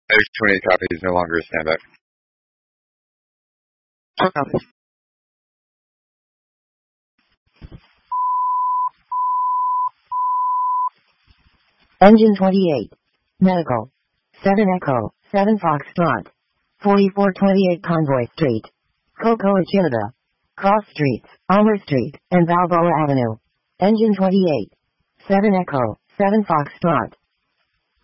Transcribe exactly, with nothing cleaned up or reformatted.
X twenty-eight copy is no longer a standby. Copy. Engine twenty-eight. Medical. seven Echo, seven Foxtrot. forty-four twenty-eight Convoy Street. Cocoa Chinada. Cross Streets, Almer Street, and Balboa Avenue. Engine twenty-eight. seven Echo, seven Foxtrot.